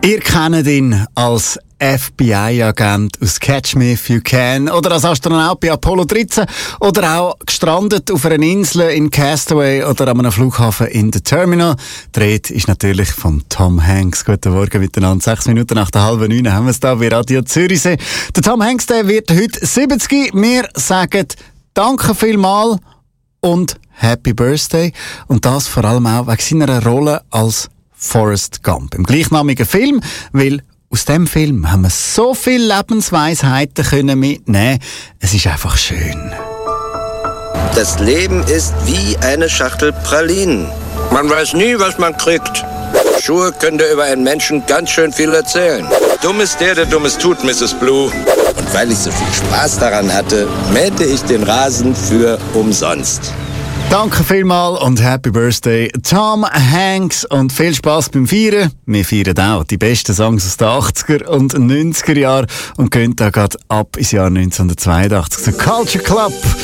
Ihr kennt ihn als FBI-Agent aus Catch Me If You Can oder als Astronaut bei Apollo 13 oder auch gestrandet auf einer Insel in Castaway oder an einem Flughafen in The Terminal. Die Rede ist natürlich von Tom Hanks. Guten Morgen miteinander. 6 Minuten nach der 8:30 haben wir es da bei Radio Zürichsee. Der Tom Hanks, der wird heute 70. Wir sagen danke vielmals und Happy Birthday. Und das vor allem auch wegen seiner Rolle als Forrest Gump im gleichnamigen Film, weil aus dem Film haben wir so viele Lebensweisheiten können mitnehmen. Es ist einfach schön. Das Leben ist wie eine Schachtel Pralinen. Man weiß nie, was man kriegt. Schuhe können dir über einen Menschen ganz schön viel erzählen. Dumm ist der Dummes tut, Mrs. Blue. Und weil ich so viel Spaß daran hatte, mähte ich den Rasen für umsonst. Danke vielmals und Happy Birthday Tom Hanks und viel Spass beim Feiern. Wir feiern auch die besten Songs aus den 80er und 90er Jahren und gehen da gerade ab ins Jahr 1982 zum Culture Club.